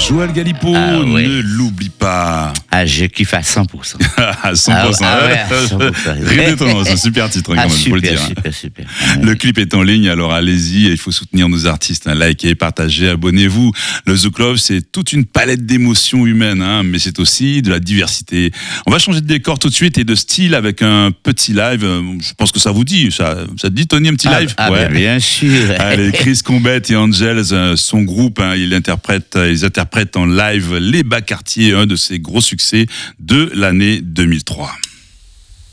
Joël Galipeau, ne l'oublie pas. Ah, je kiffe à 100%. À 100%. À 100%. Rire d'étonnant, c'est un super titre, quand même, faut le dire. Super. Le clip est en ligne, alors allez-y, il faut soutenir nos artistes. Likez, partagez, abonnez-vous. Le Zouk Love, c'est toute une palette d'émotions humaines, mais c'est aussi de la diversité. On va changer de décor tout de suite et de style avec un petit live. Je pense que ça vous dit. Ça te dit, Tony, un petit live? Ouais. Bien sûr. Allez, Chris Combet et Angels, son groupe, ils interprètent en live Les Bas Quartiers, un de ses gros succès de l'année 2003.